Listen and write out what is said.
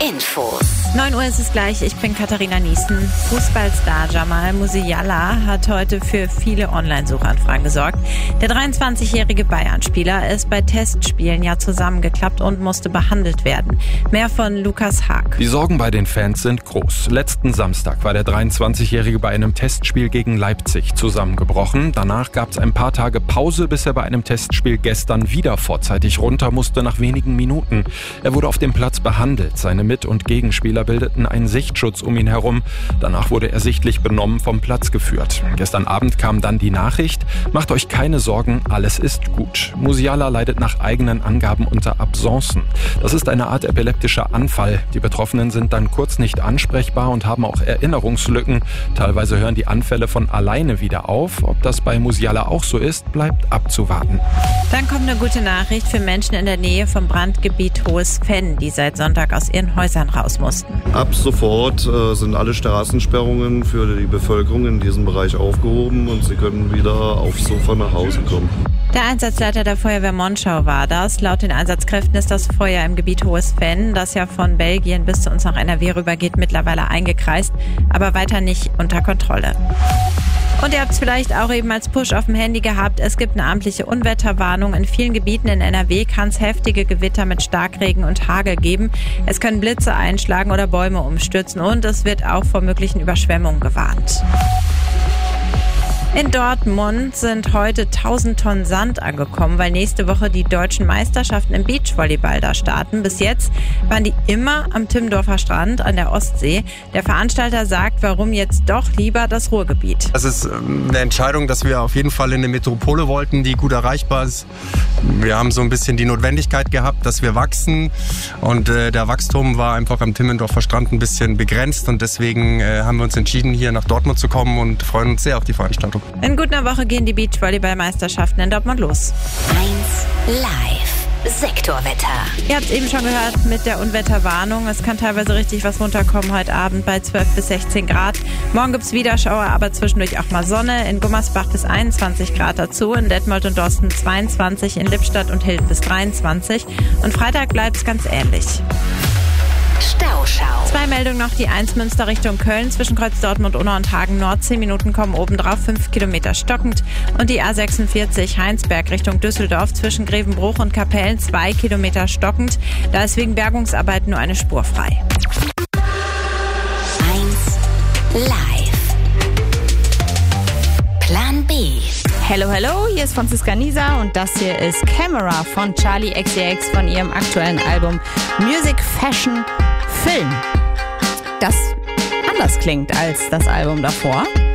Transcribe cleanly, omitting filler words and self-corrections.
Infos. 9 Uhr ist es gleich, ich bin Katharina Niesen. Fußballstar Jamal Musiala hat heute für viele Online-Suchanfragen gesorgt. Der 23-jährige Bayern-Spieler ist bei Testspielen ja zusammengeklappt und musste behandelt werden. Mehr von Lukas Haag. Die Sorgen bei den Fans sind groß. Letzten Samstag war der 23-jährige bei einem Testspiel gegen Leipzig zusammengebrochen. Danach gab es ein paar Tage Pause, bis er bei einem Testspiel gestern wieder vorzeitig runter musste nach wenigen Minuten. Er wurde auf dem Platz behandelt. Seine Mit- und Gegenspieler bildeten einen Sichtschutz um ihn herum. Danach wurde er sichtlich benommen vom Platz geführt. Gestern Abend kam dann die Nachricht: Macht euch keine Sorgen, alles ist gut. Musiala leidet nach eigenen Angaben unter Absencen. Das ist eine Art epileptischer Anfall. Die Betroffenen sind dann kurz nicht ansprechbar und haben auch Erinnerungslücken. Teilweise hören die Anfälle von alleine wieder auf. Ob das bei Musiala auch so ist, bleibt abzuwarten. Dann kommt eine gute Nachricht für Menschen in der Nähe vom Brandgebiet Hohes Venn, die seit Sonntag aus ihren Häusern raus mussten. Ab sofort sind alle Straßensperrungen für die Bevölkerung in diesem Bereich aufgehoben und sie können wieder aufs Sofa nach Hause kommen. Der Einsatzleiter der Feuerwehr Monschau war das. Laut den Einsatzkräften ist das Feuer im Gebiet Hohes Venn, das ja von Belgien bis zu uns nach NRW rübergeht, mittlerweile eingekreist, aber weiter nicht unter Kontrolle. Und ihr habt es vielleicht auch eben als Push auf dem Handy gehabt. Es gibt eine amtliche Unwetterwarnung. In vielen Gebieten in NRW kann es heftige Gewitter mit Starkregen und Hagel geben. Es können Blitze einschlagen oder Bäume umstürzen und es wird auch vor möglichen Überschwemmungen gewarnt. In Dortmund sind heute 1000 Tonnen Sand angekommen, weil nächste Woche die deutschen Meisterschaften im Beachvolleyball da starten. Bis jetzt waren die immer am Timmendorfer Strand an der Ostsee. Der Veranstalter sagt, warum jetzt doch lieber das Ruhrgebiet. Das ist eine Entscheidung, dass wir auf jeden Fall in eine Metropole wollten, die gut erreichbar ist. Wir haben so ein bisschen die Notwendigkeit gehabt, dass wir wachsen und der Wachstum war einfach am Timmendorfer Strand ein bisschen begrenzt und deswegen haben wir uns entschieden, hier nach Dortmund zu kommen und freuen uns sehr auf die Veranstaltung. In gut einer Woche gehen die Beachvolleyball-Meisterschaften in Dortmund los. 1 Live. Sektorwetter. Ihr habt es eben schon gehört mit der Unwetterwarnung. Es kann teilweise richtig was runterkommen heute Abend bei 12 bis 16 Grad. Morgen gibt es wieder Schauer, aber zwischendurch auch mal Sonne. In Gummersbach bis 21 Grad dazu. In Detmold und Dorsten 22. In Lippstadt und Hilden bis 23. Und Freitag bleibt es ganz ähnlich. Stauschau. 2 Meldungen noch. Die 1 Münster Richtung Köln zwischen Kreuz Dortmund, Unna und Hagen Nord. 10 Minuten kommen obendrauf, 5 Kilometer stockend. Und die A46 Heinsberg Richtung Düsseldorf zwischen Grevenbruch und Kapellen 2 Kilometer stockend. Da ist wegen Bergungsarbeiten nur eine Spur frei. 1 Live. Plan B. Hello, hello, hier ist Franziska Nieser und das hier ist Camera von Charli XCX von ihrem aktuellen Album Music, Fashion, Film. Das anders klingt als das Album davor.